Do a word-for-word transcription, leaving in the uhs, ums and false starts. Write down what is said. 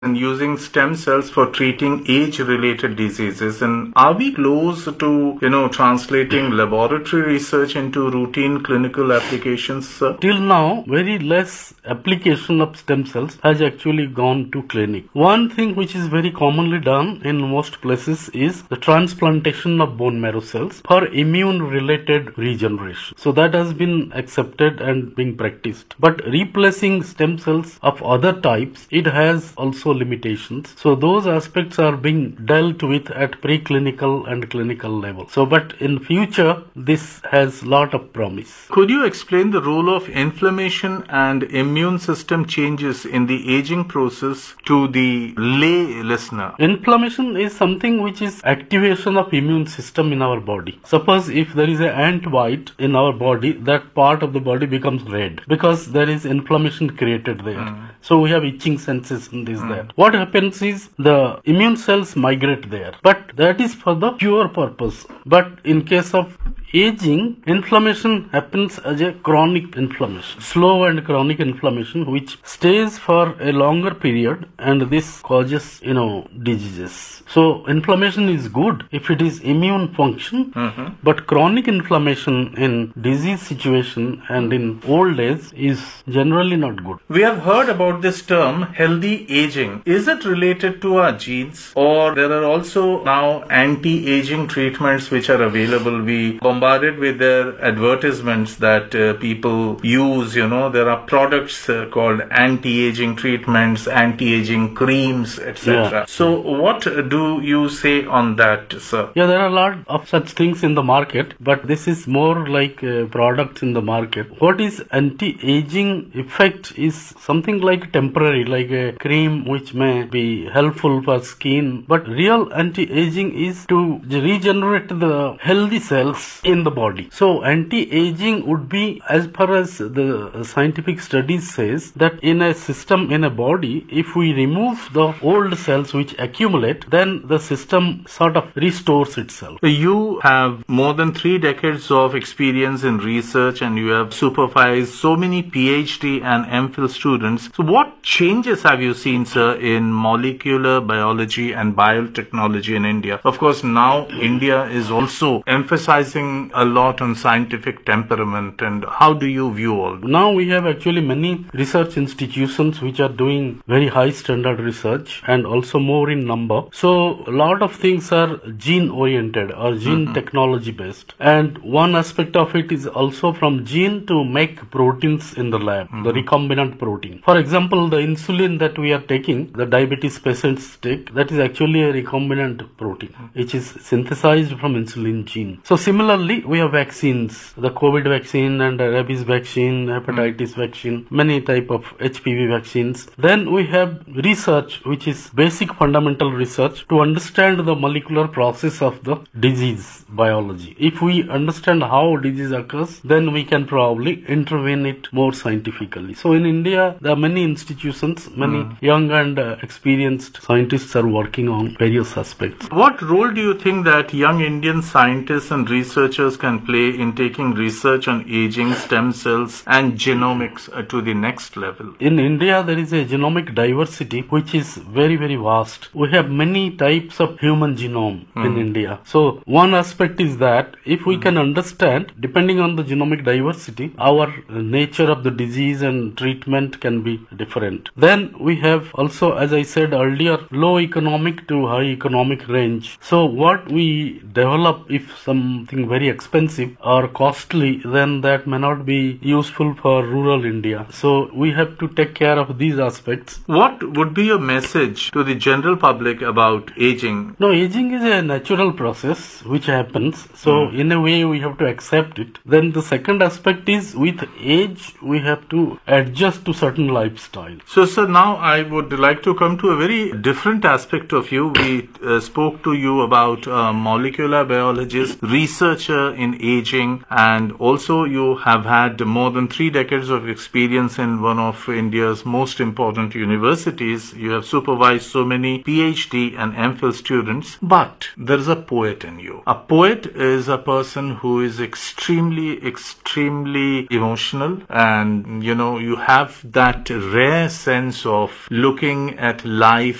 and using stem cells for treating age-related diseases. And are we close to, you know, translating laboratory research into routine clinical applications, sir? Till now, very less application of stem cells has actually gone to clinic. One thing which is very commonly done in most places is the transplantation of bone marrow cells for immune-related regeneration. So that has been accepted and being practiced. But replacing stem cells of other types, it has also limitations. So those aspects are being dealt with at preclinical and clinical level. So but in future, this has lot of promise. Could you explain the role of inflammation and immune system changes in the aging process to the lay listener? Inflammation is something which is activation of immune system in our body. Suppose if there is an ant bite in our body, that part of the body becomes red because there is inflammation created there. Mm. So we have itching sensation is mm. there. What happens is the immune cells migrate there, but that is for the cure purpose. But in case of aging, inflammation happens as a chronic inflammation, slow and chronic inflammation which stays for a longer period, and this causes, you know, diseases. So inflammation is good if it is immune function, mm-hmm. but chronic inflammation in disease situation and in old age is generally not good. We have heard about this term healthy aging. Is it related to our genes, or there are also now anti-aging treatments which are available? We bombarded with their advertisements that uh, people use, you know, there are products uh, called anti-aging treatments, anti-aging creams, et cetera. Yeah. So what do you say on that, sir? Yeah, there are a lot of such things in the market, but this is more like uh, products in the market. What is anti-aging effect is something like temporary, like a cream which may be helpful for skin, but real anti-aging is to regenerate the healthy cells in the body. So anti-aging would be, as far as the scientific studies says, that in a system, in a body, if we remove the old cells which accumulate, then the system sort of restores itself. You have more than three decades of experience in research, and you have supervised so many PhD and MPhil students. So what changes have you seen, sir, in molecular biology and biotechnology in India? Of course, now India is also emphasizing a lot on scientific temperament, and how do you view all this? Now we have actually many research institutions which are doing very high standard research and also more in number. So a lot of things are gene oriented or gene mm-hmm. technology based, and one aspect of it is also from gene to make proteins in the lab, mm-hmm. the recombinant protein. For example, the insulin that we are taking, the diabetes patients take, that is actually a recombinant protein mm-hmm. which is synthesized from insulin gene. So similarly, we have vaccines, the COVID vaccine and rabies vaccine, hepatitis mm-hmm. vaccine, many type of H P V vaccines. Then we have research which is basic fundamental research to understand the molecular process of the disease biology. If we understand how disease occurs, then we can probably intervene it more scientifically. So in India, there are many institutions, many mm. young and uh, experienced scientists are working on various aspects. What role do you think that young Indian scientists and researchers can play in taking research on aging, stem cells and genomics uh, to the next level? In India, there is a genomic diversity which is very, very vast. We have many types of human genome mm. in India. So one aspect is that if we mm. can understand, depending on the genomic diversity, our nature of the disease and treatment can be different. Then we have also, as I said earlier, low economic to high economic range. So what we develop, if something very expensive or costly, then that may not be useful for rural India. So we have to take care of these aspects. What would be your message to the general public about aging? No, aging is a natural process which happens. So mm. in a way we have to accept it. Then the second aspect is with age we have to adjust to certain lifestyle. So sir, now I would like to come to a very different aspect of you. We uh, spoke to you about uh, molecular biologists, researchers teacher in aging, and also you have had more than three decades of experience in one of India's most important universities. You have supervised so many PhD and MPhil students, but there is a poet in you. A poet is a person who is extremely, extremely emotional, and you know, you have that rare sense of looking at life